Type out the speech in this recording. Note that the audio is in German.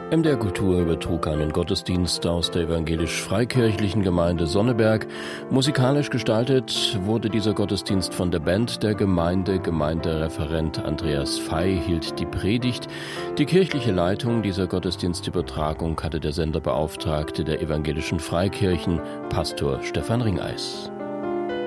MDR Kultur übertrug einen Gottesdienst aus der evangelisch-freikirchlichen Gemeinde Sonneberg. Musikalisch gestaltet wurde dieser Gottesdienst von der Band der Gemeinde. Gemeindereferent Andreas Fey hielt die Predigt. Die kirchliche Leitung dieser Gottesdienstübertragung hatte der Senderbeauftragte der evangelischen Freikirchen, Pastor Stefan Ringeis.